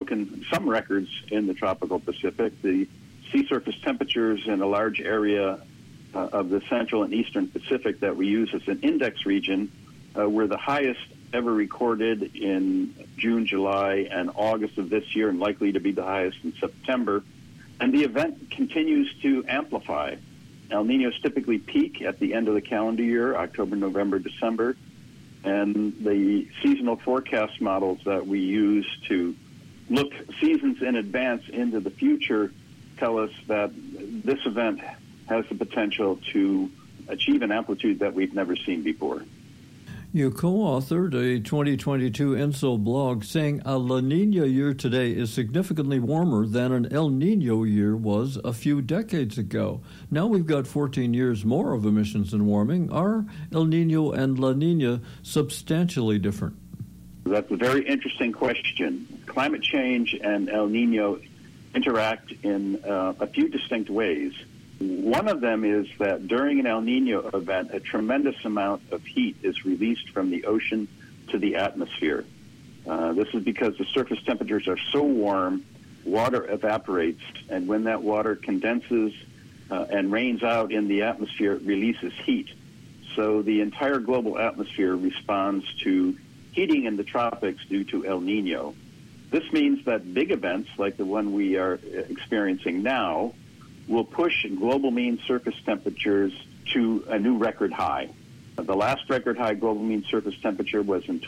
broken some records in the tropical Pacific. The sea surface temperatures in a large area of the central and eastern Pacific that we use as an index region were the highest ever recorded in June, July, and August of this year, and likely to be the highest in September. And the event continues to amplify. El Niños typically peak at the end of the calendar year, October, November, December, and the seasonal forecast models that we use to look seasons in advance into the future tell us that this event has the potential to achieve an amplitude that we've never seen before. You co-authored a 2022 ENSO blog saying a La Niña year today is significantly warmer than an El Niño year was a few decades ago. Now we've got 14 years more of emissions and warming. Are El Niño and La Niña substantially different? That's a very interesting question. Climate change and El Niño interact in a few distinct ways. One of them is that during an El Niño event, a tremendous amount of heat is released from the ocean to the atmosphere. This is because the surface temperatures are so warm, water evaporates, and when that water condenses and rains out in the atmosphere, it releases heat. So the entire global atmosphere responds to heating in the tropics due to El Niño. This means that big events like the one we are experiencing now will push global mean surface temperatures to a new record high. The last record high global mean surface temperature was in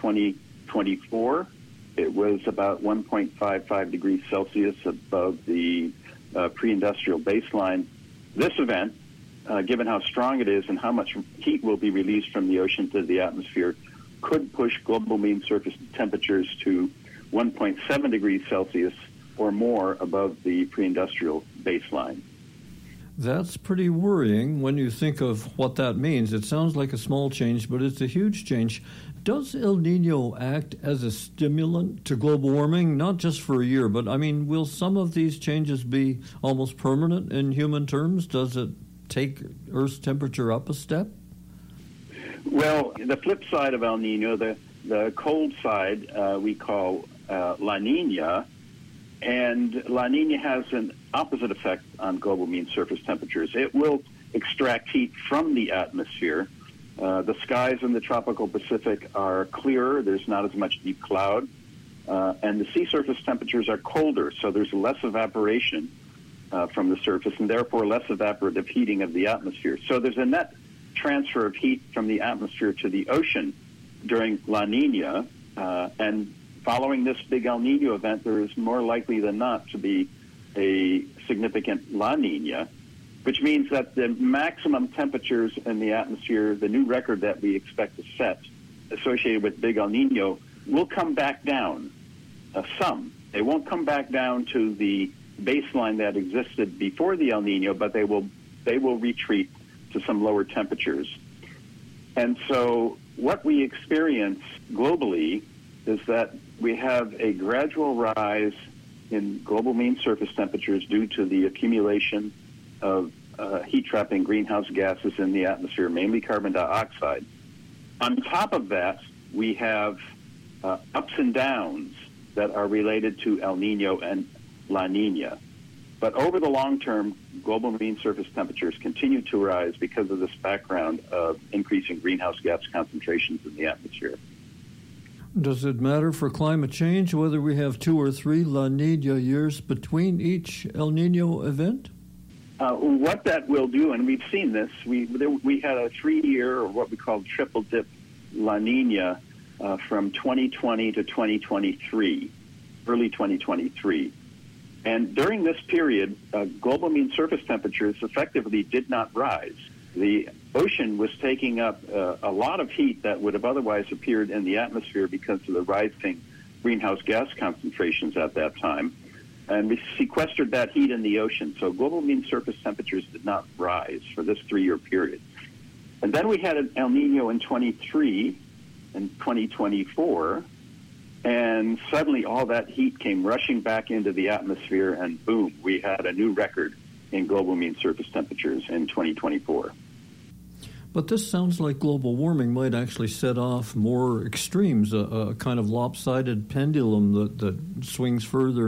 2024. It was about 1.55 degrees Celsius above the pre-industrial baseline. This event, given how strong it is and how much heat will be released from the ocean to the atmosphere, could push global mean surface temperatures to 1.7 degrees Celsius or more above the pre-industrial baseline. That's pretty worrying when you think of what that means. It sounds like a small change, but it's a huge change. Does El Niño act as a stimulant to global warming, not just for a year, but, will some of these changes be almost permanent in human terms? Does it take Earth's temperature up a step? Well, the flip side of El Niño, the cold side, we call La Niña, and La Niña has an opposite effect on global mean surface temperatures. It will extract heat from the atmosphere. The skies in the tropical Pacific are clearer. There's not as much deep cloud. And the sea surface temperatures are colder, so there's less evaporation from the surface, and therefore less evaporative heating of the atmosphere. So there's a net transfer of heat from the atmosphere to the ocean during La Niña, and following this big El Niño event, there is more likely than not to be a significant La Niña, which means that the maximum temperatures in the atmosphere, the new record that we expect to set associated with big El Niño, will come back down some. They won't come back down to the baseline that existed before the El Niño, but they will retreat to some lower temperatures. And so what we experience globally is that we have a gradual rise in global mean surface temperatures due to the accumulation of heat-trapping greenhouse gases in the atmosphere, mainly carbon dioxide. On top of that, we have ups and downs that are related to El Niño and La Niña. But over the long term, global mean surface temperatures continue to rise because of this background of increasing greenhouse gas concentrations in the atmosphere. Does it matter for climate change whether we have 2 or 3 La Niña years between each El Niño event? What that will do, and we've seen this, we had a 3-year, or what we call triple dip La Niña from 2020 to 2023, early 2023. And during this period, global mean surface temperatures effectively did not rise. The ocean was taking up a lot of heat that would have otherwise appeared in the atmosphere because of the rising greenhouse gas concentrations at that time. And we sequestered that heat in the ocean. So global mean surface temperatures did not rise for this 3-year period. And then we had an El Niño in 23 and 2024. And suddenly all that heat came rushing back into the atmosphere, and boom, we had a new record in global mean surface temperatures in 2024. But this sounds like global warming might actually set off more extremes, a kind of lopsided pendulum that swings further